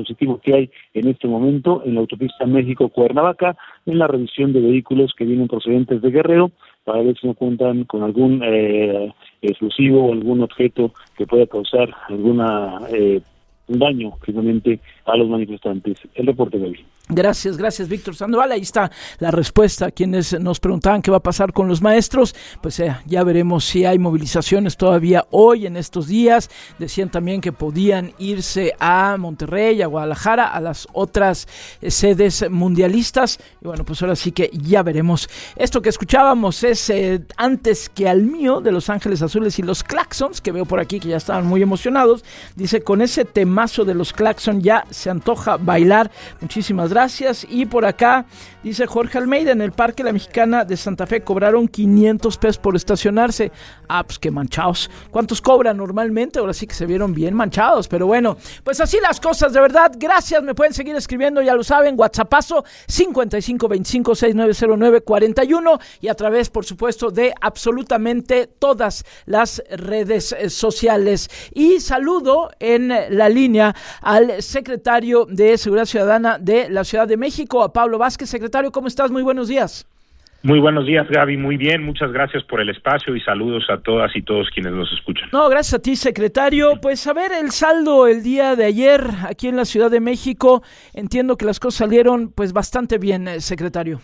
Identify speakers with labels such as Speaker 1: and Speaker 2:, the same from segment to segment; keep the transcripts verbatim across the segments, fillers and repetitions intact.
Speaker 1: positivo que hay en este momento en la autopista México-Cuernavaca, en la revisión de vehículos que vienen procedentes de Guerrero, para ver si no cuentan con algún eh, explosivo o algún objeto que pueda causar alguna eh, un daño finalmente a los manifestantes. El reporte de hoy.
Speaker 2: Gracias, gracias Víctor Sandoval. Ahí está la respuesta a quienes nos preguntaban qué va a pasar con los maestros. Pues eh, ya veremos si hay movilizaciones todavía hoy en estos días. Decían también que podían irse a Monterrey, a Guadalajara, a las otras eh, sedes mundialistas. Y bueno, pues ahora sí que ya veremos. Esto que escuchábamos es eh, Antes que al mío, de Los Ángeles Azules y los Claxons, que veo por aquí que ya estaban muy emocionados. Dice, con ese temazo de los Claxons ya se antoja bailar. Muchísimas gracias. Gracias. Y por acá dice Jorge Almeida, en el Parque La Mexicana de Santa Fe cobraron quinientos pesos por estacionarse. Ah, pues qué manchados. ¿Cuántos cobran normalmente? Ahora sí que se vieron bien manchados, pero bueno, pues así las cosas, de verdad. Gracias, me pueden seguir escribiendo, ya lo saben, WhatsAppazo cincuenta y cinco veinticinco sesenta y nueve cero nueve cuarenta y uno y a través, por supuesto, de absolutamente todas las redes eh, sociales. Y saludo en la línea al secretario de Seguridad Ciudadana de la Ciudad de México, a Pablo Vázquez. Secretario, ¿cómo estás? Muy buenos días.
Speaker 3: Muy buenos días, Gaby. Muy bien, muchas gracias por el espacio y saludos a todas y todos quienes nos escuchan.
Speaker 2: No, gracias a ti, secretario. Pues a ver, el saldo el día de ayer aquí en la Ciudad de México, entiendo que las cosas salieron pues bastante bien, secretario.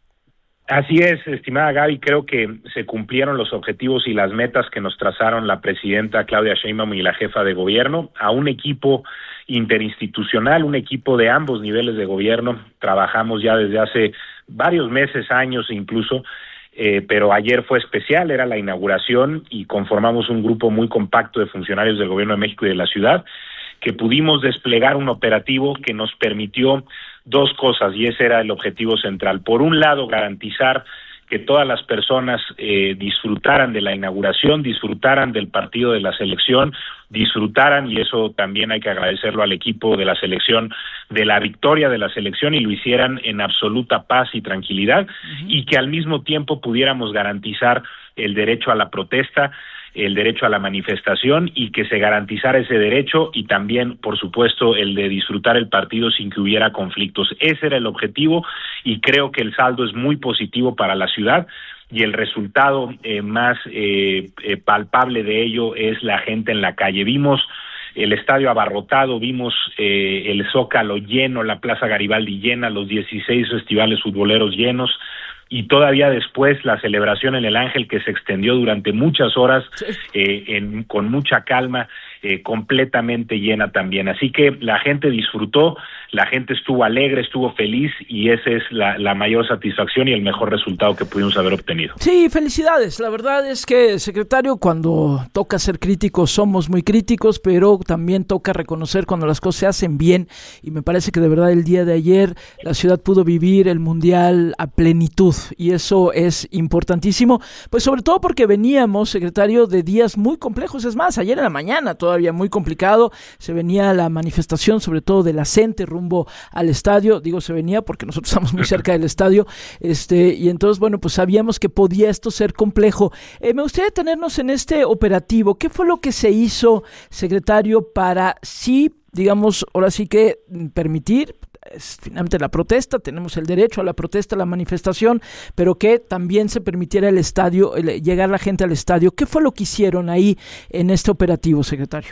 Speaker 3: Así es, estimada Gaby, creo que se cumplieron los objetivos y las metas que nos trazaron la presidenta Claudia Sheinbaum y la jefa de gobierno, a un equipo interinstitucional, un equipo de ambos niveles de gobierno. Trabajamos ya desde hace varios meses, años incluso, eh, pero ayer fue especial, era la inauguración y conformamos un grupo muy compacto de funcionarios del Gobierno de México y de la ciudad, que pudimos desplegar un operativo que nos permitió dos cosas, y ese era el objetivo central. Por un lado, garantizar que todas las personas eh, disfrutaran de la inauguración, disfrutaran del partido de la selección, disfrutaran, y eso también hay que agradecerlo al equipo de la selección, de la victoria de la selección, y lo hicieran en absoluta paz y tranquilidad, uh-huh. y que al mismo tiempo pudiéramos garantizar el derecho a la protesta, el derecho a la manifestación, y que se garantizara ese derecho y también, por supuesto, el de disfrutar el partido sin que hubiera conflictos. Ese era el objetivo y creo que el saldo es muy positivo para la ciudad y el resultado eh, más eh, eh, palpable de ello es la gente en la calle. Vimos el estadio abarrotado, vimos eh, el Zócalo lleno, la Plaza Garibaldi llena, los dieciséis festivales futboleros llenos, y todavía después la celebración en el Ángel, que se extendió durante muchas horas, sí. eh, en, con mucha calma, eh, completamente llena también. Así que la gente disfrutó, la gente estuvo alegre, estuvo feliz, y esa es la, la mayor satisfacción y el mejor resultado que pudimos haber obtenido.
Speaker 2: Sí, felicidades. La verdad es que, secretario, cuando toca ser críticos somos muy críticos, pero también toca reconocer cuando las cosas se hacen bien, y me parece que de verdad el día de ayer la ciudad pudo vivir el Mundial a plenitud, y eso es importantísimo, pues sobre todo porque veníamos, secretario, de días muy complejos. Es más, ayer en la mañana todavía muy complicado, se venía la manifestación sobre todo de la CENTE rumbo al estadio, digo se venía porque nosotros estamos muy cerca del estadio, este y entonces bueno, pues sabíamos que podía esto ser complejo. Eh, me gustaría detenernos en este operativo. ¿Qué fue lo que se hizo, secretario, para sí, digamos, ahora sí que permitir es finalmente la protesta, tenemos el derecho a la protesta, a la manifestación, pero que también se permitiera el estadio, el, llegar la gente al estadio? ¿Qué fue lo que hicieron ahí en este operativo, secretario?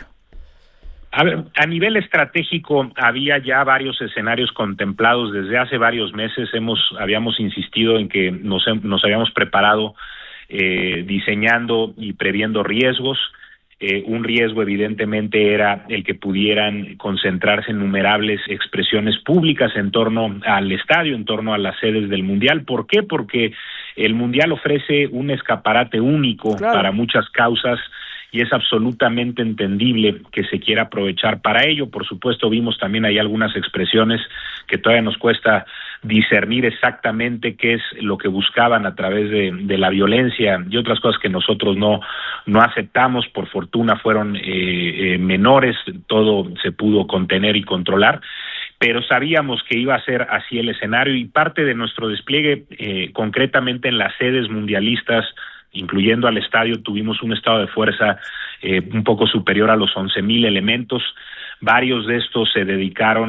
Speaker 3: A ver, a nivel estratégico había ya varios escenarios contemplados desde hace varios meses. Hemos habíamos insistido en que nos, nos habíamos preparado eh, diseñando y previendo riesgos. Eh, un riesgo evidentemente era el que pudieran concentrarse innumerables expresiones públicas en torno al estadio, en torno a las sedes del Mundial. ¿Por qué? Porque el Mundial ofrece un escaparate único, claro, para muchas causas, y es absolutamente entendible que se quiera aprovechar para ello. Por supuesto, vimos también ahí algunas expresiones que todavía nos cuesta discernir exactamente qué es lo que buscaban a través de, de la violencia y otras cosas que nosotros no, no aceptamos. Por fortuna fueron eh, eh, menores, todo se pudo contener y controlar, pero sabíamos que iba a ser así el escenario, y parte de nuestro despliegue, eh, concretamente en las sedes mundialistas, incluyendo al estadio, tuvimos un estado de fuerza eh, un poco superior a los once mil elementos. Varios de estos se dedicaron